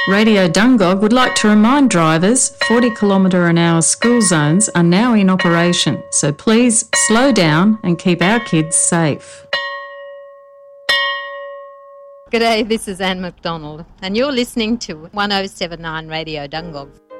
Radio Dungog would like to remind drivers 40km/h school zones are now in operation, so please slow down and keep our kids safe. G'day, this is Anne McDonald and you're listening to 1079 Radio Dungog.